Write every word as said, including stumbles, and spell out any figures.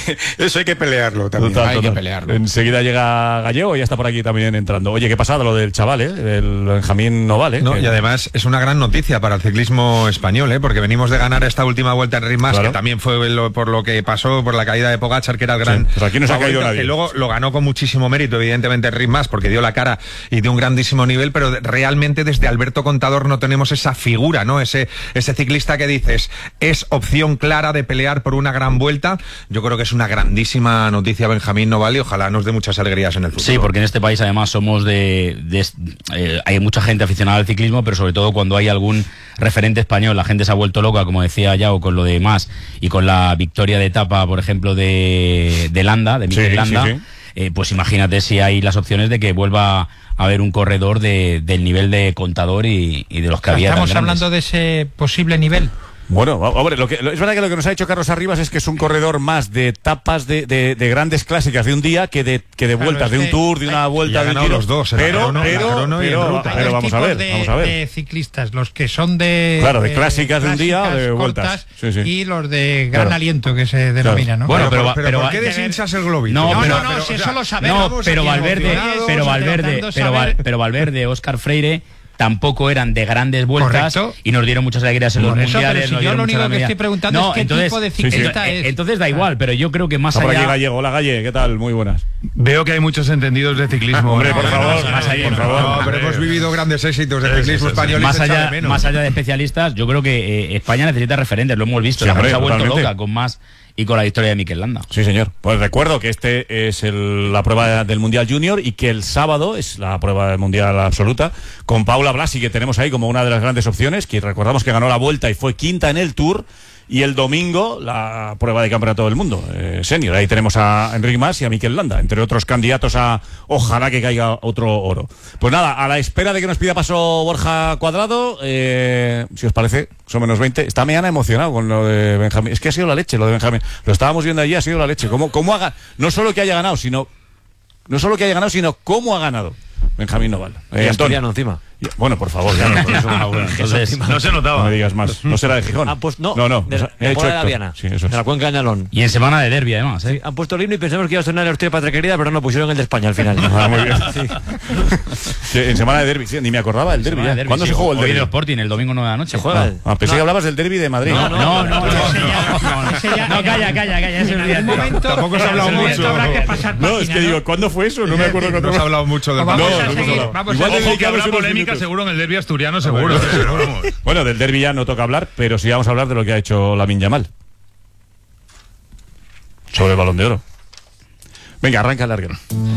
eso hay que pelearlo también. Total, hay total. que pelearlo. Enseguida llega Gallego y ya está por aquí también entrando. Oye, qué pasada lo del chaval, ¿eh? El Benjamín Noval, ¿eh? No, que... y además es una gran noticia para el ciclismo español, ¿eh? Porque venimos de ganar esta última vuelta en Ritmas, claro, que también fue lo, por lo que pasó, por la caída de Pogačar, que era el gran... Sí, pues aquí no se ha caído nadie. Que luego lo ganó con muchísimo mérito, evidentemente, en Ritmas, porque dio la cara y de un grandísimo nivel, pero realmente desde Alberto Contador no tenemos esa figura, ¿no? Ese, ese ciclista que dices, es opción clara de pelear por una gran vuelta. Yo creo que es una grandísima noticia Benjamín Noval y ojalá nos dé muchas alegrías en el futuro. Sí, porque en este país además somos de... de eh, hay mucha gente aficionada al ciclismo, pero sobre todo cuando hay algún referente español, la gente se ha vuelto loca, como decía Yao, con lo de Mas y con la victoria de etapa, por ejemplo, de, de Landa, de Mikel sí, Landa. Sí, sí. Eh, pues imagínate si hay las opciones de que vuelva a haber un corredor de, del nivel de Contador y, y de los que había. Estamos hablando de ese posible nivel. Bueno, hombre, lo que, lo, es verdad que lo que nos ha dicho Carlos Arribas es que es un corredor más de etapas de, de, de grandes clásicas de un día que de, que de vueltas, claro, de un tour, de una vuelta, de un los dos, pero, crono, pero, crono pero, pero, pero vamos a ver, de, vamos a ver. de ciclistas, los que son de... Claro, de clásicas, de, de un día, de vueltas. Sí, sí. Y los de gran claro. aliento, que se denomina, ¿no? Bueno, pero, pero, pero, pero ¿por qué deshinchas el globito? No, no, pero, no, no, pero, si o eso sea, lo sabemos. No, pero Valverde, pero Valverde, pero, Val, pero Valverde, Óscar Freire tampoco eran de grandes vueltas. Correcto. Y nos dieron muchas alegrías en los Por eso, mundiales. Pero si yo lo único que estoy preguntando no, es qué entonces, tipo de ciclista sí, sí. es. Entonces da igual, pero yo creo que más Está allá... por aquí Gallego. Hola, Galle, ¿qué tal? Muy buenas. Veo que hay muchos entendidos de ciclismo. Hombre, por favor, no, más no, allá, por no, favor. No, pero hemos vivido grandes éxitos de ciclismo español. Más allá, más allá de especialistas, yo creo que eh, España necesita referentes, lo hemos visto. Sí, la hombre, gente se ha vuelto totalmente. loca con Mas y con la victoria de Mikel Landa. Sí, señor. Pues recuerdo que este es el, la prueba del Mundial Junior y que el sábado es la prueba del Mundial Absoluta con Paula Blasi, que tenemos ahí como una de las grandes opciones, que recordamos que ganó la Vuelta y fue quinta en el Tour. Y el domingo, la prueba de campeonato del mundo, eh, senior. Ahí tenemos a Enric Mas y a Mikel Landa, entre otros candidatos a ojalá que caiga otro oro. Pues nada, a la espera de que nos pida paso Borja Cuadrado, eh, si os parece, son menos veinte. Está mañana emocionado con lo de Benjamín. Es que ha sido la leche lo de Benjamín. Lo estábamos viendo allí, ha sido la leche. ¿Cómo, cómo haga, no solo que haya ganado, sino no solo que haya ganado, sino cómo ha ganado Benjamín Noval. Eh, Antonio encima. Bueno, por favor, ya no, por eso, no, bueno, entonces, no se notaba. No me digas más. No será de Gijón. Ah, pues no. No, no. De, o sea, de, he hecho de la Viana. Sí, eso es. De la Cuenca de Nalón. Y en semana de derbi, además. ¿eh? Sí, han puesto el himno y pensamos que iba a sonar el Hostia Patria Querida, pero no, pusieron el de España al final. Ah, muy bien. Sí. Sí, en semana de derbi, sí, ni me acordaba del derbi. derbi ¿Cuándo sí, se jugó el hoy derbi? el Sporting, el domingo nueve de la noche. Se juega. Ah, ah, pensé no. que hablabas del derbi de Madrid. No, no, no. No, no, no, calla, calla, calla. En algún momento, tampoco se ha hablado mucho. Habrá que pasar no, es que digo, ¿cuándo fue eso? No me acuerdo cuándo. No se ha hablado mucho del vamos no, a no seguir. Vamos Igual a Ojo que habrá unos polémica minutos. seguro en el derbi asturiano, seguro. Bueno, del derbi ya no toca hablar, pero sí vamos a hablar de lo que ha hecho Lamine Yamal sobre el Balón de Oro. Venga, arranca el larguero.